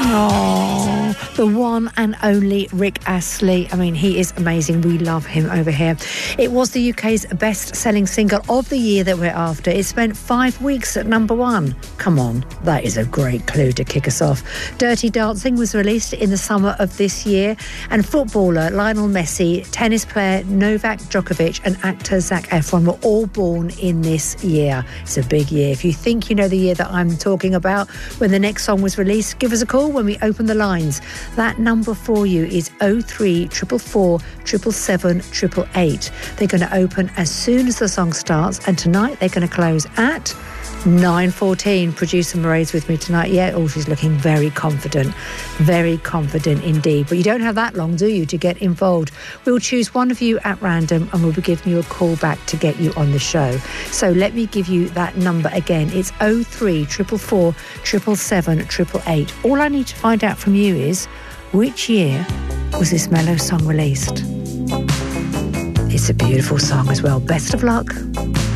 Oh, the one and only Rick Astley. I mean, he is amazing. We love him over here. It was the UK's best-selling single of the year that we're after. It spent 5 weeks at number one. Come on, that is a great clue to kick us off. Dirty Dancing was released in the summer of this year, and footballer Lionel Messi, tennis player Novak Djokovic, and actor Zac Efron were all born in this year. It's a big year. If you think you know the year that I'm talking about when the next song was released, give us a call when we open the lines. That number for you is 03444 777 888. They're going to open as soon as the song starts, and tonight they're going to close at 9:14. Producer Mairead's with me tonight. Yeah, oh, she's looking very confident indeed. But you don't have that long, do you, to get involved? We'll choose one of you at random and we'll be giving you a call back to get you on the show. So let me give you that number again. It's 03444 777 888. All I need to find out from you is, which year was this mellow song released? It's a beautiful song as well. Best of luck.